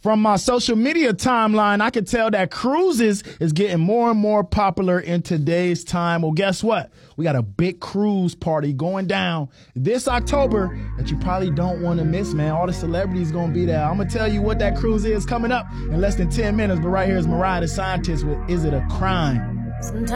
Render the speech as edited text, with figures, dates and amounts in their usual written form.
From my social media timeline, I can tell that cruises is getting more and more popular in today's time. Well, guess what? We got a big cruise party going down this October that you probably don't want to miss, man. All the celebrities going to be there. I'm going to tell you what that cruise is coming up in less than 10 minutes. But right here is Mariah the Scientist with Is It a Crime? Sometimes